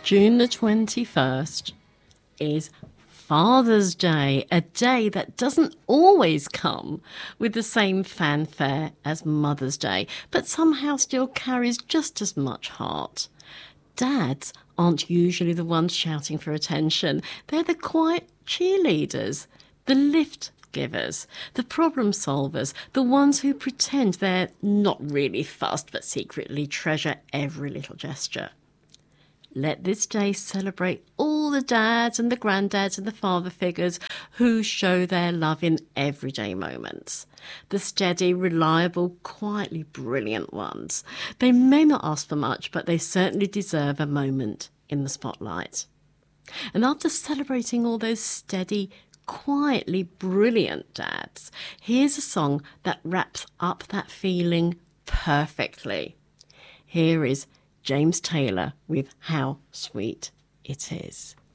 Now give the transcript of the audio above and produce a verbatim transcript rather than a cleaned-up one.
June the twenty-first is Father's Day, a day that doesn't always come with the same fanfare as Mother's Day, but somehow still carries just as much heart. Dads aren't usually the ones shouting for attention. They're the quiet cheerleaders, the lift givers, the problem solvers, the ones who pretend they're not really fussed but secretly treasure every little gesture. Let this day celebrate all the dads and the granddads and the father figures who show their love in everyday moments. The steady, reliable, quietly brilliant ones. They may not ask for much, but they certainly deserve a moment in the spotlight. And after celebrating all those steady, quietly brilliant dads, here's a song that wraps up that feeling perfectly. Here is James Taylor with How Sweet It Is.